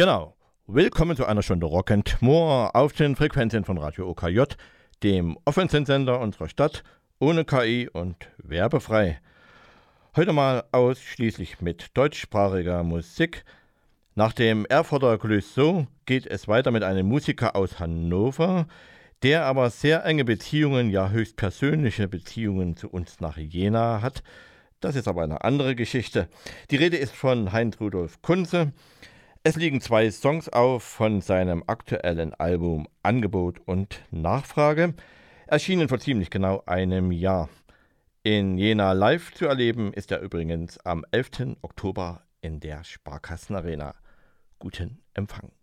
Genau. Willkommen zu einer Stunde Rock and More auf den Frequenzen von Radio OKJ, dem offensiven Sender unserer Stadt, ohne KI und werbefrei. Heute mal ausschließlich mit deutschsprachiger Musik. Nach dem Erfurter Clouseau geht es weiter mit einem Musiker aus Hannover, der aber sehr enge Beziehungen, ja höchst persönliche Beziehungen zu uns nach Jena hat. Das ist aber eine andere Geschichte. Die Rede ist von Heinz Rudolf Kunze. Es liegen 2 Songs auf von seinem aktuellen Album Angebot und Nachfrage, erschienen vor ziemlich genau einem Jahr. In Jena live zu erleben ist er übrigens am 11. Oktober in der Sparkassenarena. Guten Empfang.